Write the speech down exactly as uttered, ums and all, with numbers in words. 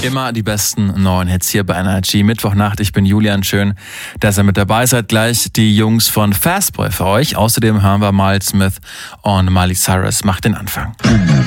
Immer die besten neuen Hits hier bei Energy. Mittwochnacht, ich bin Julian. Schön, dass ihr mit dabei seid. Gleich die Jungs von Fastboy für euch. Außerdem hören wir Miles Smith und Miley Cyrus. Macht den Anfang.